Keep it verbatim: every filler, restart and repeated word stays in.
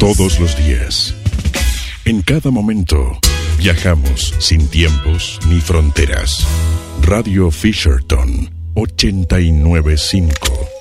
Todos los días, en cada momento, viajamos sin tiempos ni fronteras. Radio Fisherton ochenta y nueve punto cinco.